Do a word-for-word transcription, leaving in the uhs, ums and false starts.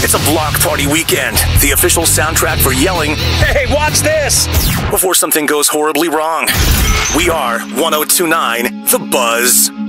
It's a block party weekend, the official soundtrack for yelling, "Hey, watch this!" before something goes horribly wrong. We are one oh two point nine The Buzz.